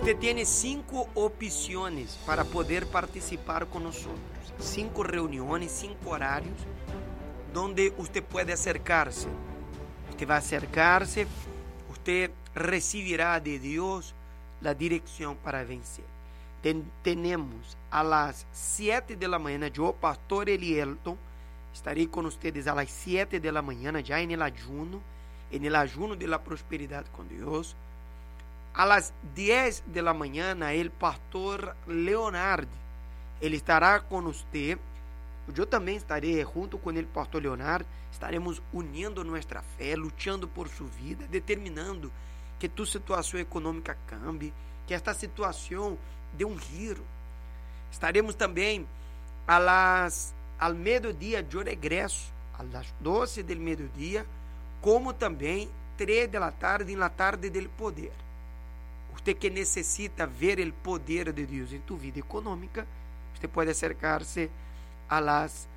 Usted tiene 5 opciones para poder participar con nosotros. 5 reuniones, 5 horarios donde usted puede acercarse. Usted va a acercarse, usted recibirá de Dios la dirección para vencer. Tenemos a las 7 de la mañana, yo, Pastor Elielton, estaré con ustedes a las 7 de la mañana, ya en el ayuno de la prosperidad con Dios. A las 10 de la mañana, el Pastor Leonardo, él estará con usted. Yo también estaré junto con el Pastor Leonardo. Estaremos uniendo nuestra fe, luchando por su vida, determinando que tu situação econômica cambie, que esta situação dê um giro. Estaremos também ao meio-dia, eu regresso, às 12 do meio-dia, como também 3 da tarde, na tarde do poder. Você que necessita ver o poder de Deus em tu vida econômica, você pode acercar-se a las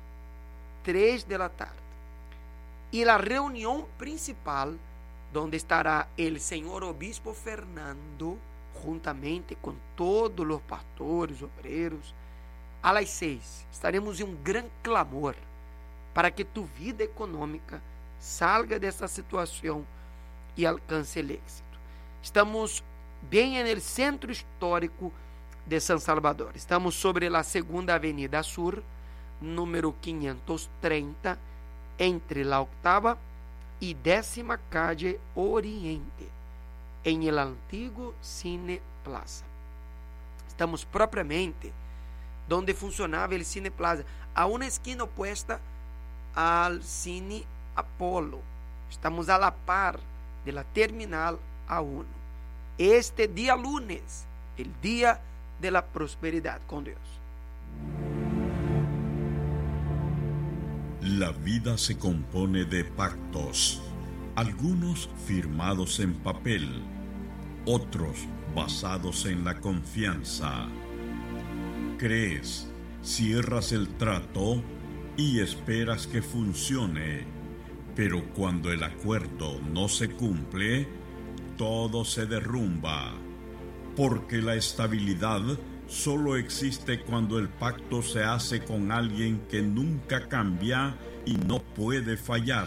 3 da tarde. E a reunião principal, donde estará el Señor Obispo Fernando, juntamente com todos os pastores, obreiros, a las 6. Estaremos em um grande clamor para que tu vida econômica salga dessa situação e alcance o êxito. Estamos bem no centro histórico de San Salvador. Estamos sobre a segunda Avenida Sur, número 530, entre la octava y 10ª calle Oriente, en el antiguo Cine Plaza. Estamos propriamente donde funcionaba el Cine Plaza, a una esquina opuesta al Cine Apolo. Estamos a la par de la Terminal A1. Este día lunes, el día de la prosperidad con Dios. La vida se compone de pactos, algunos firmados en papel, otros basados en la confianza. Crees, cierras el trato y esperas que funcione, pero cuando el acuerdo no se cumple, todo se derrumba, porque la estabilidad solo existe cuando el pacto se hace con alguien que nunca cambia y no puede fallar.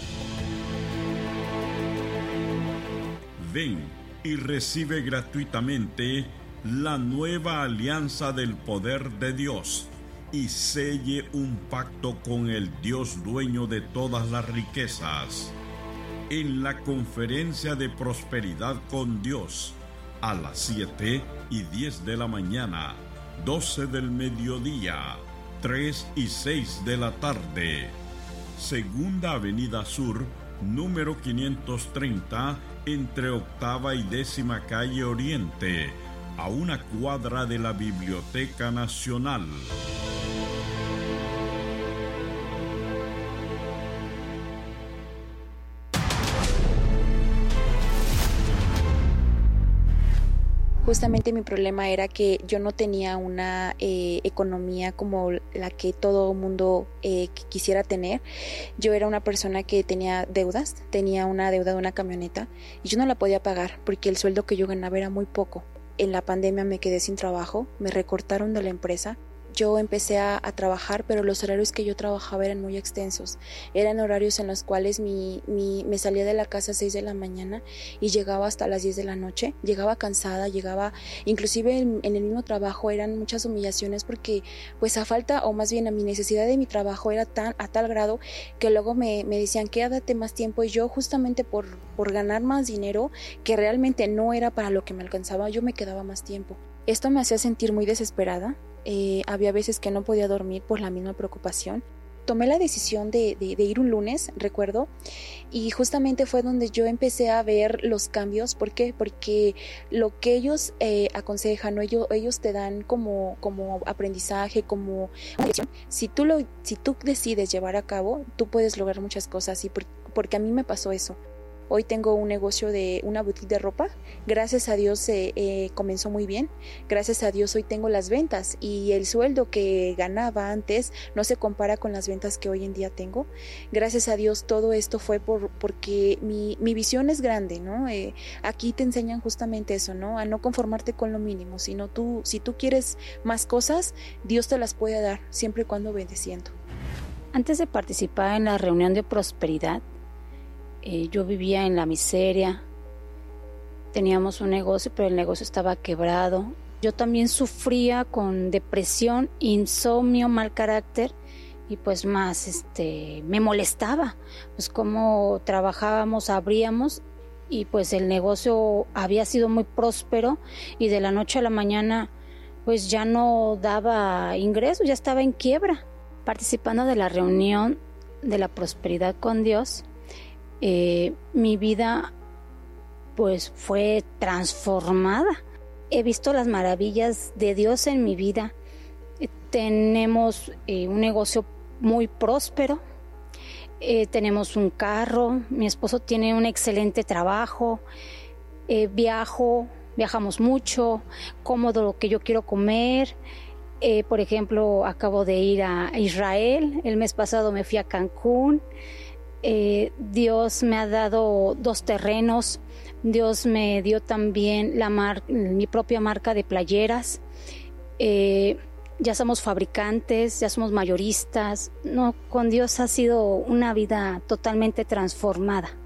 Ven y recibe gratuitamente la nueva alianza del poder de Dios y selle un pacto con el Dios dueño de todas las riquezas. En la conferencia de prosperidad con Dios, a las 7 y 10 de la mañana, 12 del mediodía, 3 y 6 de la tarde. Segunda Avenida Sur, número 530, entre octava y 10ª calle Oriente, a una cuadra de la Biblioteca Nacional. Justamente mi problema era que yo no tenía una economía como la que todo mundo quisiera tener. Yo era una persona que tenía deudas, tenía una deuda de una camioneta y yo no la podía pagar porque el sueldo que yo ganaba era muy poco. En la pandemia me quedé sin trabajo, me recortaron de la empresa. Yo empecé a trabajar, pero los horarios que yo trabajaba eran muy extensos. Eran horarios en los cuales me salía de la casa a 6 de la mañana y llegaba hasta las 10 de la noche. Llegaba cansada, inclusive en el mismo trabajo eran muchas humillaciones porque pues a falta, o más bien a mi necesidad de mi trabajo era a tal grado que luego me decían quédate más tiempo, y yo justamente por ganar más dinero, que realmente no era para lo que me alcanzaba, yo me quedaba más tiempo. Esto me hacía sentir muy desesperada. Había veces que no podía dormir por la misma preocupación. Tomé la decisión de ir un lunes, recuerdo, y justamente fue donde yo empecé a ver los cambios. ¿Por qué? Porque lo que ellos aconsejan, ¿no? ellos te dan como aprendizaje, como dirección. Si tú decides llevar a cabo, tú puedes lograr muchas cosas, y porque a mí me pasó eso. Hoy tengo un negocio de una boutique de ropa. Gracias a Dios comenzó muy bien. Gracias a Dios hoy tengo las ventas y el sueldo que ganaba antes no se compara con las ventas que hoy en día tengo. Gracias a Dios todo esto fue porque mi visión es grande, ¿no? Aquí te enseñan justamente eso, ¿no? A no conformarte con lo mínimo, sino si tú quieres más cosas, Dios te las puede dar, siempre y cuando obedeciendo. Antes de participar en la reunión de prosperidad, yo vivía en la miseria, teníamos un negocio, pero el negocio estaba quebrado. Yo también sufría con depresión, insomnio, mal carácter y pues más me molestaba, pues cómo trabajábamos, abríamos y pues el negocio había sido muy próspero y de la noche a la mañana pues ya no daba ingresos, ya estaba en quiebra. Participando de la reunión de la prosperidad con Dios, mi vida pues fue transformada. He visto las maravillas de Dios en mi vida. Tenemos un negocio muy próspero, tenemos un carro, mi esposo tiene un excelente trabajo, viajamos mucho, como de lo que yo quiero comer. Por ejemplo, acabo de ir a Israel, el mes pasado me fui a Cancún. Dios me ha dado 2 terrenos, Dios me dio también mi propia marca de playeras, ya somos fabricantes, ya somos mayoristas. No, con Dios ha sido una vida totalmente transformada.